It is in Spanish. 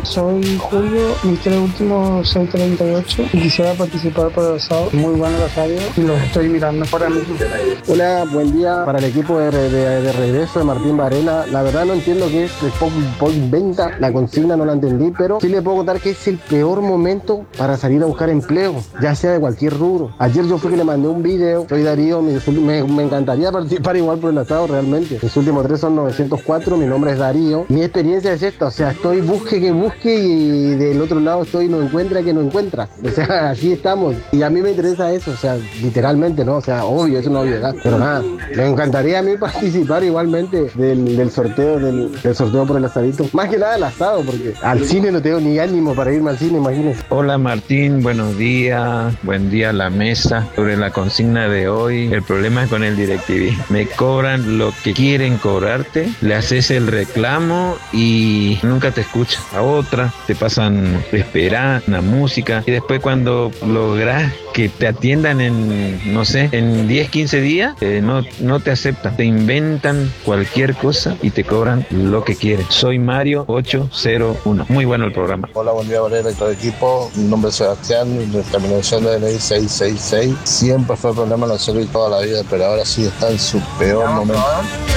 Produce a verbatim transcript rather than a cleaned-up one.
Soy Julio, mis tres últimos seis treinta y ocho y quisiera participar por el asado. Muy bueno el asado y los estoy mirando ahora mismo. Hola, buen día para el equipo de, de, de regreso de Martín Varela. La verdad no entiendo qué es el poco inventa, la consigna no la entendí, pero sí le puedo contar que es el peor momento para salir a buscar empleo, ya sea de cualquier rubro. Ayer yo fui que le mandé un video, soy Darío, me, me, me encantaría participar igual por el asado realmente. Mis últimos tres son novecientos cuatro, mi nombre es Darío. Mi experiencia es esta, o sea, estoy busque que busque y del otro lado estoy no encuentra que no encuentra. O sea, así estamos. Y a mí me interesa eso, o sea, literalmente, ¿no? O sea, obvio, es una obviedad. Pero nada, me encantaría a mí participar igualmente del, del sorteo, del, del sorteo por el asadito. Más que nada el asado, porque al cine no tengo ni ánimo para irme al cine, imagínense. Hola Martín, buenos días, buen día a la mesa. Sobre la consigna de hoy, el problema es con el DirecTV. Me cobran lo que quieren cobrarte, le haces el reclamo y nunca te escuchan. A otra, te pasan esperar una música y después cuando logras que te atiendan en, no sé, en diez, quince días, eh, no, no te aceptan. Te inventan cualquier cosa y te cobran lo que quieren. Soy Mario ocho cero uno. Muy bueno el programa. Hola, buen día, Valera y todo el equipo. Mi nombre es Sebastián, de terminación de D N I seiscientos sesenta y seis. Siempre fue problema en la salud toda la vida, pero ahora sí está en su peor momento.